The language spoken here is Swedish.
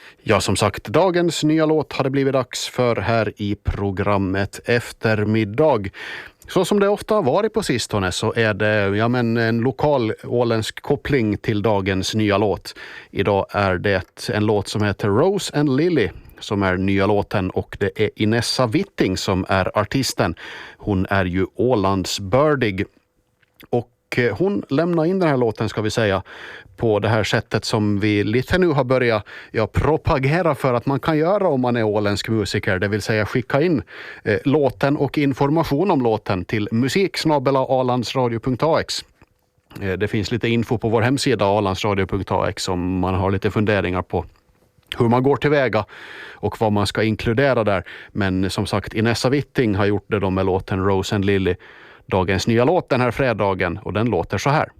Ja, som sagt, dagens nya låt hade blivit dags för här i programmet Eftermiddag. Så som det ofta har varit på sistone så är det en lokal åländsk koppling till dagens nya låt. Idag är det en låt som heter Rose and Lily som är nya låten, och det är Inessa Witting som är artisten. Hon är ju ålandsbördig. Och hon lämnar in den här låten, ska vi säga, på det här sättet som vi lite nu har börjat propagera för att man kan göra om man är åländsk musiker. Det vill säga skicka in låten och information om låten till musik@alandsradio.ax. Det finns lite info på vår hemsida alandsradio.ax om man har lite funderingar på hur man går tillväga och vad man ska inkludera där. Men som sagt, Inessa Witting har gjort det då med låten Rose and Lily, dagens nya låt den här fredagen, och den låter så här.